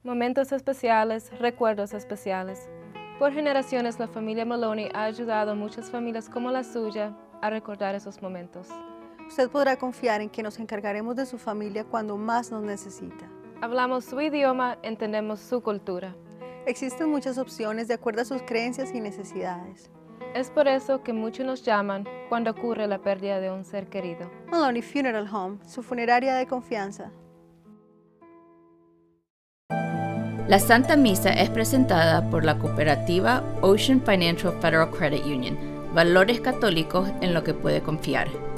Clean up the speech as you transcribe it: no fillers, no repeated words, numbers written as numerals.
Momentos especiales, recuerdos especiales. Por generaciones, la familia Maloney ha ayudado a muchas familias como la suya a recordar esos momentos. Usted podrá confiar en que nos encargaremos de su familia cuando más nos necesita. Hablamos su idioma, entendemos su cultura. Existen muchas opciones de acuerdo a sus creencias y necesidades. Es por eso que muchos nos llaman cuando ocurre la pérdida de un ser querido. Maloney Funeral Home, su funeraria de confianza. La Santa Misa es presentada por la cooperativa Ocean Financial Federal Credit Union, valores católicos en lo que puede confiar.